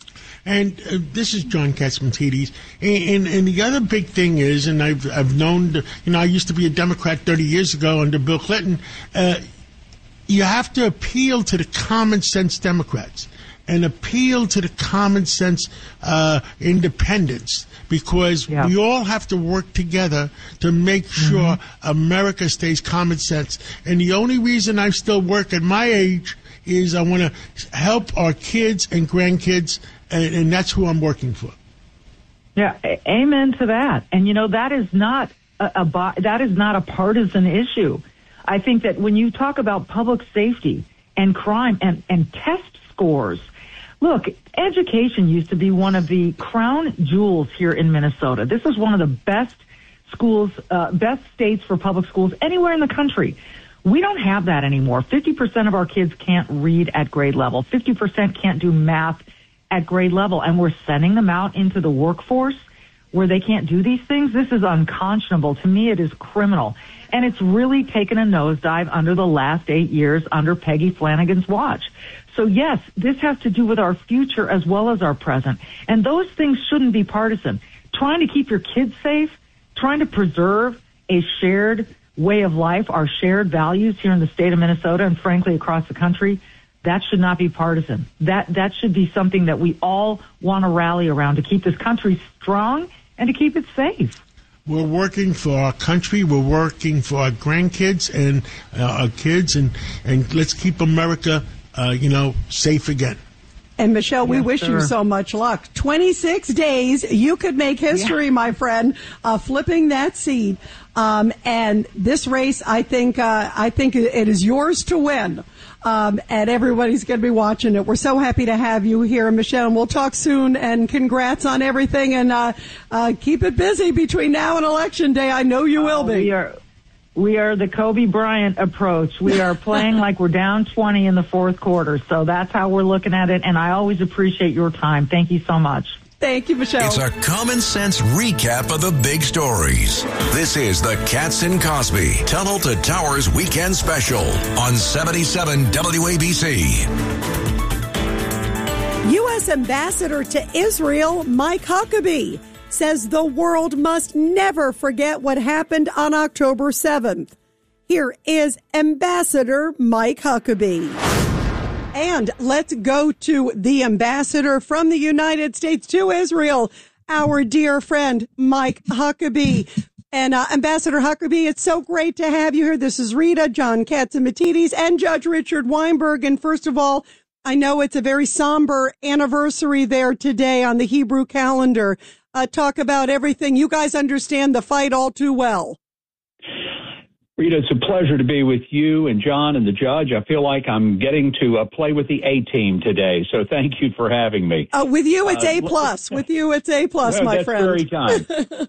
And uh, this is John Catsimatidis. And, and, and the other big thing is, and I've, I've known, the, you know, I used to be a Democrat thirty years ago under Bill Clinton, uh, you have to appeal to the common sense Democrats and appeal to the common sense uh, independents, because yeah. we all have to work together to make sure mm-hmm. America stays common sense. And the only reason I still work at my age is I want to help our kids and grandkids, and, and that's who I'm working for. Yeah, amen to that. And you know, that is not a, a that is not a partisan issue. I think that when you talk about public safety and crime and, and test scores, look, education used to be one of the crown jewels here in Minnesota. This is one of the best schools, uh, best states for public schools anywhere in the country. We don't have that anymore. fifty percent of our kids can't read at grade level. fifty percent can't do math at grade level. And we're sending them out into the workforce where they can't do these things. This is unconscionable. To me, it is criminal. And it's really taken a nosedive under the last eight years under Peggy Flanagan's watch. So, yes, this has to do with our future as well as our present. And those things shouldn't be partisan. Trying to keep your kids safe, trying to preserve a shared way of life, our shared values here in the state of Minnesota and, frankly, across the country, that should not be partisan. That, that should be something that we all want to rally around to keep this country strong and to keep it safe. We're working for our country. We're working for our grandkids and uh, our kids, and, and let's keep America Uh, you know, safe again. And Michelle, yes, we wish sir. you so much luck. twenty-six days, you could make history, yeah. my friend, uh, flipping that seat. Um, and this race, I think, uh, I think it is yours to win. Um, and everybody's going to be watching it. We're so happy to have you here, Michelle. And we'll talk soon. And congrats on everything. And uh, uh, keep it busy between now and Election Day. I know you will uh, be. We are- We are the Kobe Bryant approach. We are playing like we're down twenty in the fourth quarter. So that's how we're looking at it. And I always appreciate your time. Thank you so much. Thank you, Michelle. It's a common sense recap of the big stories. This is the Katz and Cosby Tunnel to Towers Weekend Special on seventy-seven W A B C. U S Ambassador to Israel, Mike Huckabee, says the world must never forget what happened on October seventh. Here is Ambassador Mike Huckabee. And let's go to the ambassador from the United States to Israel, our dear friend, Mike Huckabee. And uh, Ambassador Huckabee, it's so great to have you here. This is Rita, John Katzimatidis, and Judge Richard Weinberg. And first of all, I know it's a very somber anniversary there today on the Hebrew calendar. Uh, talk about everything. You guys understand the fight all too well. Rita, it's a pleasure to be with you and John and the judge. I feel like I'm getting to uh, play with the A-team today, so thank you for having me. Uh, with you, it's uh, A plus. With you, it's A plus, well, my that's friend. Very kind.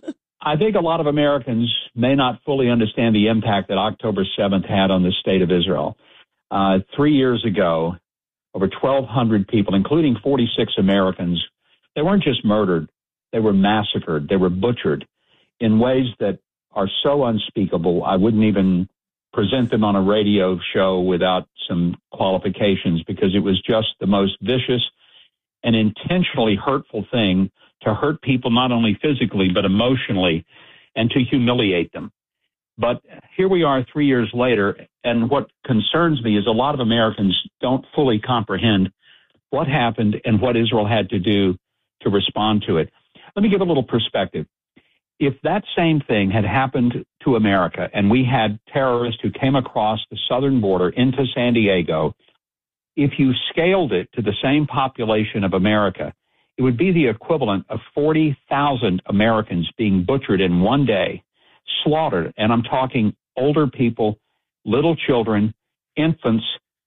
I think a lot of Americans may not fully understand the impact that October seventh had on the state of Israel. Uh, three years ago, over twelve hundred people, including forty-six Americans, they weren't just murdered, they were massacred, they were butchered in ways that are so unspeakable, I wouldn't even present them on a radio show without some qualifications, because it was just the most vicious and intentionally hurtful thing to hurt people, not only physically, but emotionally, and to humiliate them. But here we are three years later, and what concerns me is a lot of Americans don't fully comprehend what happened and what Israel had to do to respond to it. Let me give a little perspective. If that same thing had happened to America and we had terrorists who came across the southern border into San Diego, if you scaled it to the same population of America, it would be the equivalent of forty thousand Americans being butchered in one day, slaughtered. And I'm talking older people, little children, infants,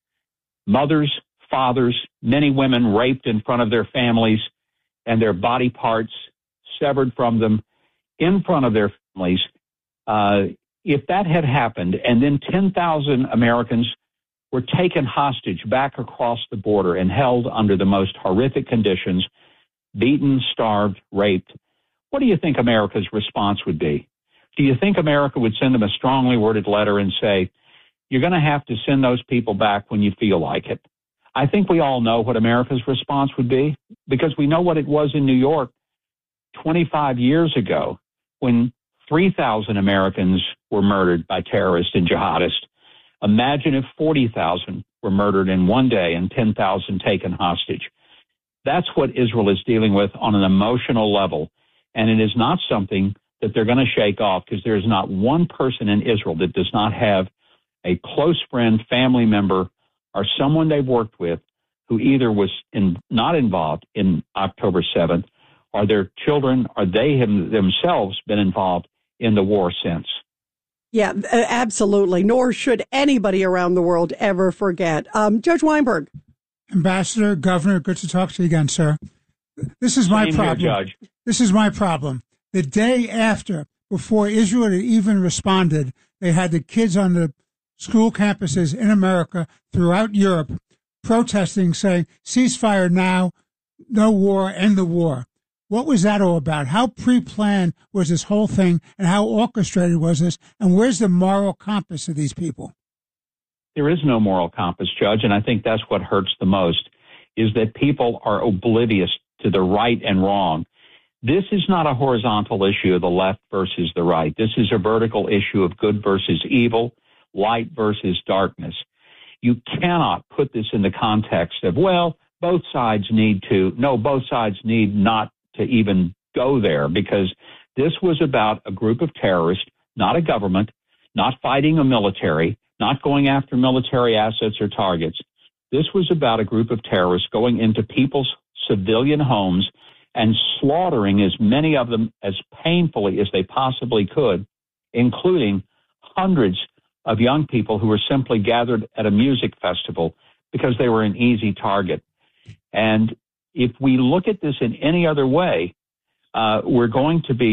mothers, fathers, many women raped in front of their families and their body parts severed from them in front of their families. Uh, if that had happened, and then ten thousand Americans were taken hostage back across the border and held under the most horrific conditions, beaten, starved, raped, what do you think America's response would be? Do you think America would send them a strongly worded letter and say, you're going to have to send those people back when you feel like it? I think we all know what America's response would be, because we know what it was in New York twenty-five years ago, when three thousand Americans were murdered by terrorists and jihadists. Imagine if forty thousand were murdered in one day and ten thousand taken hostage. That's what Israel is dealing with on an emotional level, and it is not something that they're going to shake off, because there is not one person in Israel that does not have a close friend, family member, or someone they've worked with who either was in, not involved in October seventh, or their children, or they have themselves been involved in the war since. Yeah, absolutely. Nor should anybody around the world ever forget. Um, Judge Weinberg. Ambassador, Governor, good to talk to you again, sir. This is my Same problem. here, Judge. This is my problem. The day after, before Israel had even responded, they had the kids on the school campuses in America, throughout Europe, protesting, saying, ceasefire now, no war, end the war. What was that all about? How pre-planned was this whole thing, and how orchestrated was this? And where's the moral compass of these people? There is no moral compass, Judge, and I think that's what hurts the most, is that people are oblivious to the right and wrong. This is not a horizontal issue of the left versus the right. This is a vertical issue of good versus evil, light versus darkness. You cannot put this in the context of, well, both sides need to. No, both sides need not to even go there, because this was about a group of terrorists, not a government, not fighting a military, not going after military assets or targets. This was about a group of terrorists going into people's civilian homes and slaughtering as many of them as painfully as they possibly could, including hundreds of young people who were simply gathered at a music festival because they were an easy target. And if we look at this in any other way, uh, we're going to be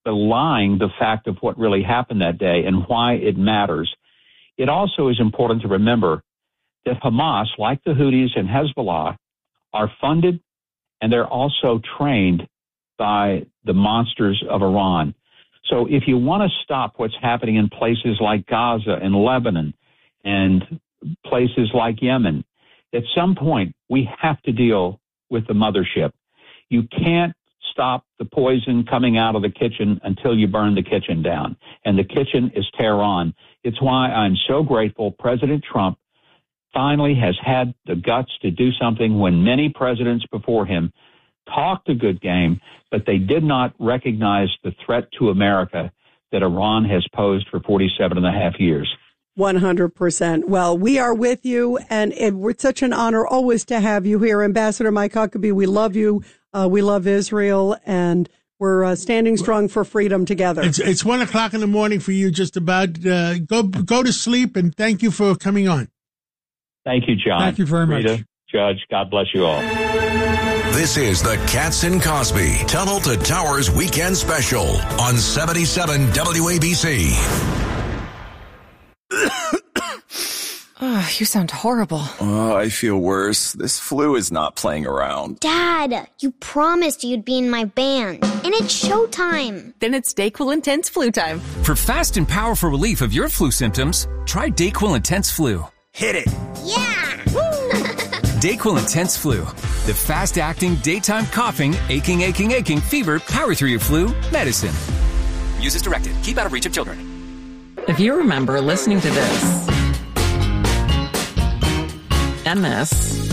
belying the fact of what really happened that day and why it matters. It also is important to remember that Hamas, like the Houthis and Hezbollah, are funded and they're also trained by the monsters of Iran. So if you want to stop what's happening in places like Gaza and Lebanon and places like Yemen, at some point we have to deal with the mothership. You can't stop the poison coming out of the kitchen until you burn the kitchen down. And the kitchen is Tehran. It's why I'm so grateful President Trump finally has had the guts to do something when many presidents before him talked a good game, but they did not recognize the threat to America that Iran has posed for forty-seven and a half years. one hundred percent. Well, we are with you, and it, it's such an honor always to have you here. Ambassador Mike Huckabee, we love you. Uh, we love Israel, and we're uh, standing strong for freedom together. It's, it's one o'clock in the morning for you, just about. Uh, go go to sleep, and thank you for coming on. Thank you, John. Thank you very much. Rita, Judge, God bless you all. This is the Katz and Cosby Tunnel to Towers Weekend Special on seventy-seven W A B C. Oh, you sound horrible. Oh, I feel worse. This flu is not playing around. Dad, you promised you'd be in my band, and it's showtime. Then it's DayQuil Intense Flu time. For fast and powerful relief of your flu symptoms, try DayQuil Intense Flu. Hit it. Yeah! DayQuil Intense Flu, the fast-acting, daytime coughing, aching, aching, aching, fever, power-through flu medicine. Use as directed. Keep out of reach of children. If you remember listening to this and this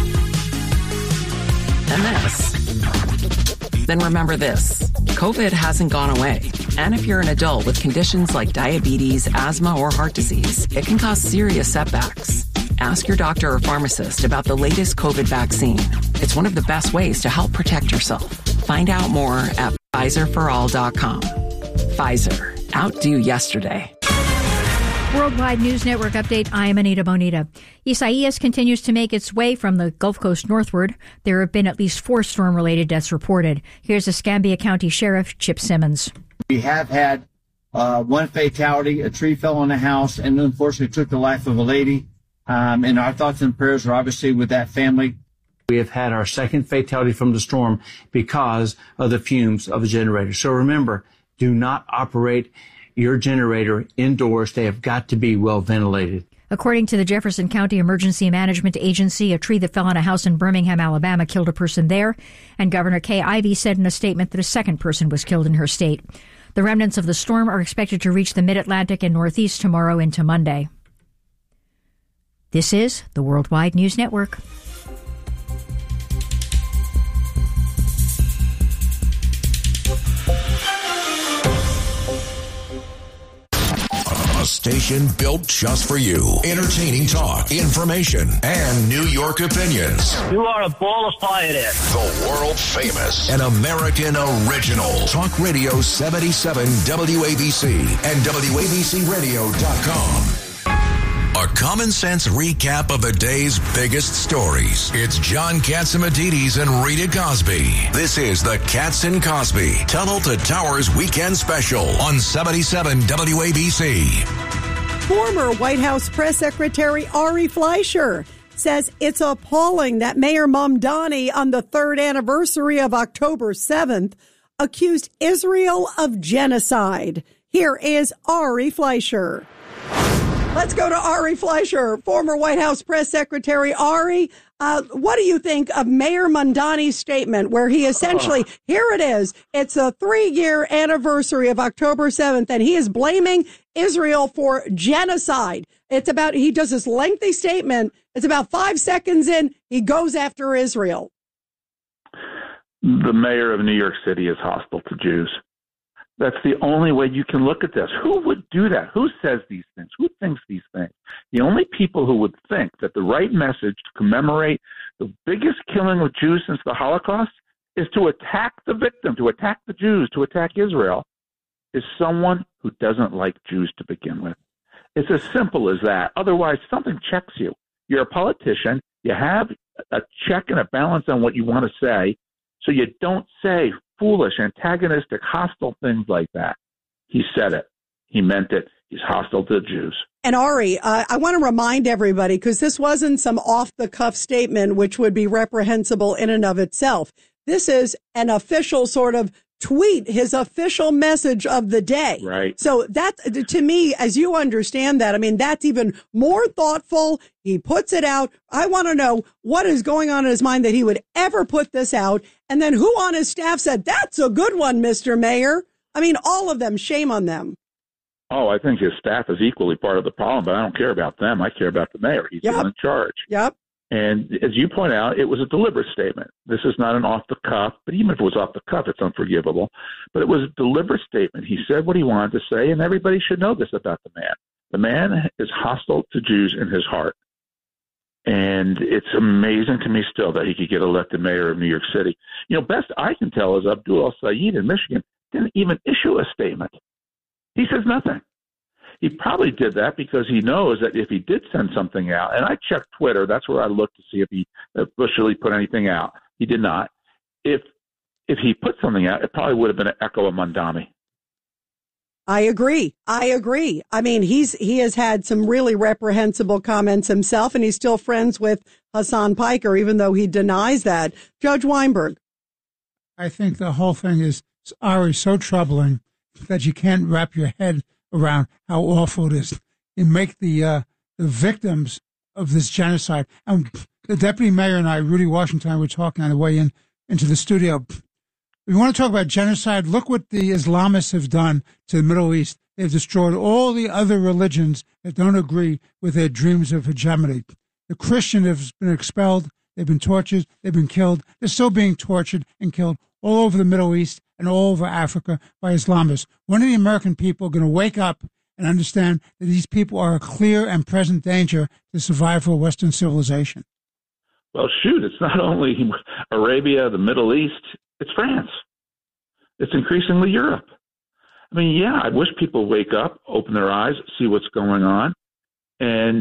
and this, then remember this. COVID hasn't gone away. And if you're an adult with conditions like diabetes, asthma, or heart disease, it can cause serious setbacks. Ask your doctor or pharmacist about the latest COVID vaccine. It's one of the best ways to help protect yourself. Find out more at Pfizer for all dot com. Pfizer. Outdo yesterday. Worldwide News Network update. I am Anita Bonita. Isaias continues to make its way from the Gulf Coast northward. There have been at least four storm-related deaths reported. Here's Escambia County Sheriff Chip Simmons. We have had uh, one fatality. A tree fell on the house and unfortunately took the life of a lady. Um, and our thoughts and prayers are obviously with that family. We have had our second fatality from the storm because of the fumes of the generator. So remember, do not operate your generator indoors. They have got to be well ventilated. According to the Jefferson County Emergency Management Agency, a tree that fell on a house in Birmingham, Alabama, killed a person there. And Governor Kay Ivey said in a statement that a second person was killed in her state. The remnants of the storm are expected to reach the mid-Atlantic and Northeast tomorrow into Monday. This is the Worldwide News Network. A station built just for you. Entertaining talk, information, and New York opinions. You are a ball of fire there. The world famous and American original. Talk Radio seventy-seven W A B C and W A B C radio dot com. A common sense recap of the day's biggest stories. It's John Catsimatidis and Rita Cosby. This is the Katz and Cosby Tunnel to Towers Weekend Special on seventy-seven W A B C. Former White House Press Secretary Ari Fleischer says it's appalling that Mayor Mamdani, on the third anniversary of October seventh, accused Israel of genocide. Here is Ari Fleischer. Let's go to Ari Fleischer, former White House Press Secretary. Ari, uh, what do you think of Mayor Mamdani's statement where he essentially, here it is, it's a three-year anniversary of October seventh, and he is blaming Israel for genocide. It's about, he does this lengthy statement. It's about five seconds in, he goes after Israel. The mayor of New York City is hostile to Jews. That's the only way you can look at this. Who would do that? Who says these things? Who thinks these things? The only people who would think that the right message to commemorate the biggest killing of Jews since the Holocaust is to attack the victim, to attack the Jews, to attack Israel, is someone who doesn't like Jews to begin with. It's as simple as that. Otherwise, something checks you. You're a politician. You have a check and a balance on what you want to say. So you don't say foolish, antagonistic, hostile things like that. He said it. He meant it. He's hostile to Jews. And Ari, uh, I want to remind everybody, because this wasn't some off-the-cuff statement, which would be reprehensible in and of itself. This is an official sort of tweet, his official message of the day. Right. So that, to me, as you understand that, I mean, that's even more thoughtful. He puts it out. I want to know what is going on in his mind that he would ever put this out. And then who on his staff said, that's a good one, Mister Mayor? I mean, all of them, shame on them. Oh, I think his staff is equally part of the problem, but I don't care about them. I care about the mayor. He's Yep. the one in charge. Yep. And as you point out, it was a deliberate statement. This is not an off-the-cuff, but even if it was off-the-cuff, it's unforgivable. But it was a deliberate statement. He said what he wanted to say, and everybody should know this about the man. The man is hostile to Jews in his heart. And it's amazing to me still that he could get elected mayor of New York City. You know, best I can tell is Abdul El-Sayed in Michigan didn't even issue a statement. He says nothing. He probably did that because he knows that if he did send something out, and I checked Twitter, that's where I looked to see if he officially put anything out. He did not. If if he put something out, it probably would have been an echo of Mondami. I agree. I agree. I mean, he's he has had some really reprehensible comments himself, and he's still friends with Hassan Piker, even though he denies that. Judge Weinberg. I think the whole thing is, Ari, so troubling that you can't wrap your head around how awful it is. You make the uh, the victims of this genocide. And the deputy mayor and I, Rudy Washington, were talking on the way in into the studio. If you want to talk about genocide, look what the Islamists have done to the Middle East. They've destroyed all the other religions that don't agree with their dreams of hegemony. The Christian has been expelled. They've been tortured. They've been killed. They're still being tortured and killed all over the Middle East and all over Africa by Islamists. When are the American people going to wake up and understand that these people are a clear and present danger to the survival of Western civilization? Well, shoot, it's not only Arabia, the Middle East, it's France. It's increasingly Europe. I mean, yeah, I wish people wake up, open their eyes, see what's going on. And,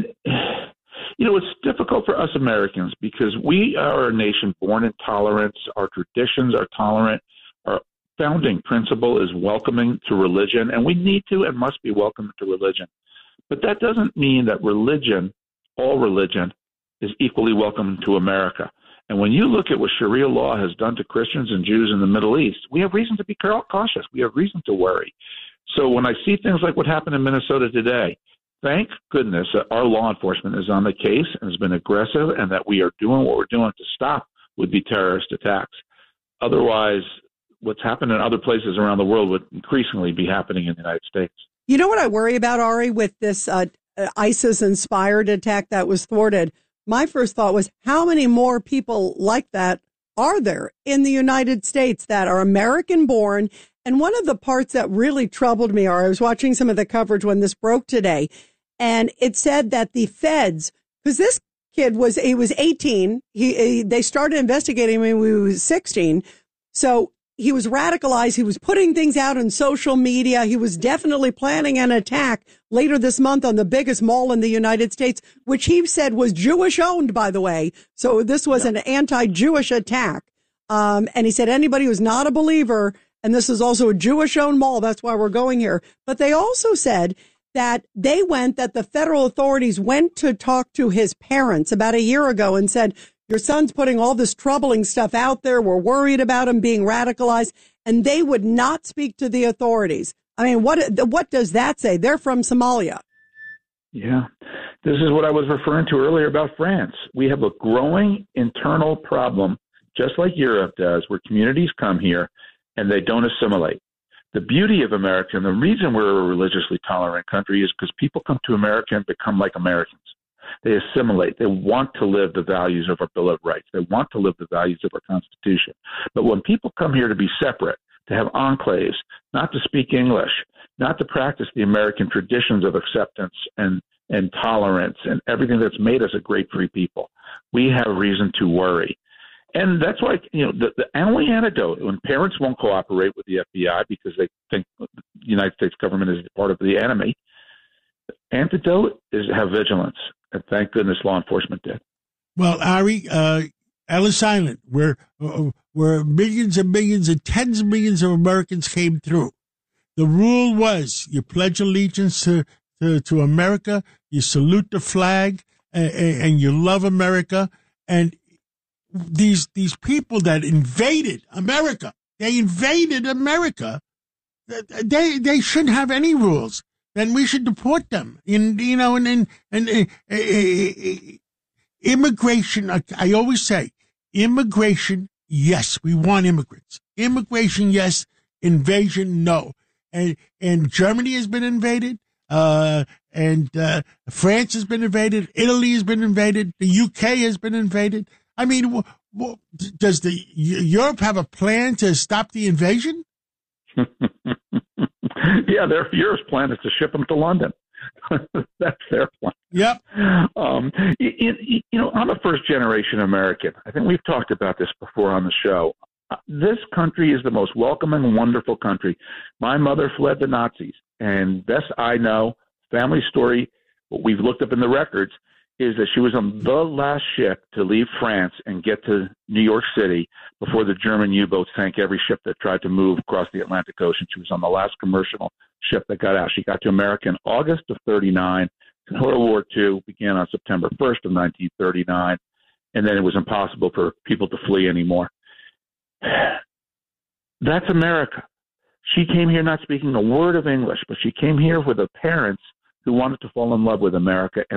you know, it's difficult for us Americans because we are a nation born in tolerance. Our traditions are tolerant. Our founding principle is welcoming to religion, and we need to and must be welcoming to religion. But that doesn't mean that religion, all religion, is equally welcome to America. And when you look at what Sharia law has done to Christians and Jews in the Middle East, we have reason to be cautious. We have reason to worry. So when I see things like what happened in Minnesota today, thank goodness that our law enforcement is on the case and has been aggressive and that we are doing what we're doing to stop would-be terrorist attacks. Otherwise, what's happened in other places around the world would increasingly be happening in the United States. You know what I worry about, Ari, with this uh, ISIS-inspired attack that was thwarted? My first thought was, how many more people like that are there in the United States that are American-born? And one of the parts that really troubled me, or I was watching some of the coverage when this broke today, and it said that the feds, because this kid was, he was eighteen, he, he they started investigating him when he was sixteen, so he was radicalized. He was putting things out on social media. He was definitely planning an attack later this month on the biggest mall in the United States, which he said was Jewish owned, by the way. So this was an anti-Jewish attack. Um, and he said anybody who's not a believer, and this is also a Jewish owned mall, that's why we're going here. But they also said that they went, that the federal authorities went to talk to his parents about a year ago and said, your son's putting all this troubling stuff out there. We're worried about him being radicalized. And they would not speak to the authorities. I mean, what what does that say? They're from Somalia. Yeah. This is what I was referring to earlier about France. We have a growing internal problem, just like Europe does, where communities come here and they don't assimilate. The beauty of America, and the reason we're a religiously tolerant country, is because people come to America and become like Americans. They assimilate. They want to live the values of our Bill of Rights. They want to live the values of our Constitution. But when people come here to be separate, to have enclaves, not to speak English, not to practice the American traditions of acceptance and, and tolerance and everything that's made us a great free people, we have reason to worry. And that's why, you know, the, the only antidote when parents won't cooperate with the F B I because they think the United States government is part of the enemy, the antidote is have vigilance. And thank goodness law enforcement did. Well, Ari, uh, Ellis Island, where uh, where millions and millions and tens of millions of Americans came through. The rule was you pledge allegiance to, to, to America, you salute the flag, and, and you love America. And these these people that invaded America, they invaded America, they they shouldn't have any rules. Then we should deport them. In you know, and and, and uh, uh, uh, immigration. I, I always say, immigration. Yes, we want immigrants. Immigration, yes. Invasion, no. And and Germany has been invaded. Uh, and uh, France has been invaded. Italy has been invaded. The U K has been invaded. I mean, w- w- does the Europe have a plan to stop the invasion? Yeah, their Europe's plan is to ship them to London. That's their plan. Yep. Um, you, you know, I'm a first-generation American. I think we've talked about this before on the show. This country is the most welcoming, wonderful country. My mother fled the Nazis, and best I know, family story, what we've looked up in the records, is that she was on the last ship to leave France and get to New York City before the German U-boats sank every ship that tried to move across the Atlantic Ocean. She was on the last commercial ship that got out. She got to America in August of thirty-nine. World War Two began on September first of nineteen thirty-nine, and then it was impossible for people to flee anymore. That's America. She came here not speaking a word of English, but she came here with her parents who wanted to fall in love with America.